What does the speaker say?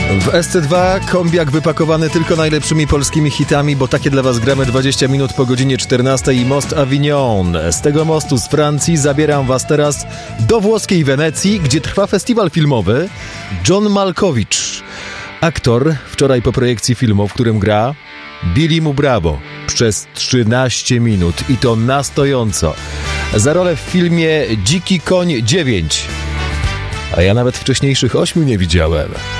W SC2 kombiak wypakowany tylko najlepszymi polskimi hitami, bo takie dla was gramy 20 minut po godzinie 14 i Most Avignon. Z tego mostu z Francji zabieram was teraz do włoskiej Wenecji, gdzie trwa festiwal filmowy. John Malkovich, aktor, wczoraj po projekcji filmu, w którym gra, bili mu brawo przez 13 minut i to na stojąco. Za rolę w filmie Dziki Koń 9. A ja nawet wcześniejszych 8 nie widziałem.